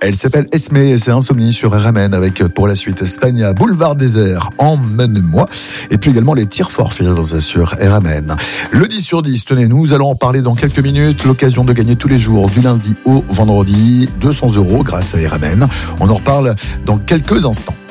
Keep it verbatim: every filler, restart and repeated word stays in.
Elle s'appelle Esme et c'est Insomnie sur R M N avec pour la suite Spagna, Boulevard Désert, Emmène-moi et puis également les Tears for Fears sur R M N. Le dix sur dix, tenez, nous allons en parler dans quelques minutes. L'occasion de gagner tous les jours du lundi au vendredi deux cents euros grâce à R M N. On en reparle dans quelques instants.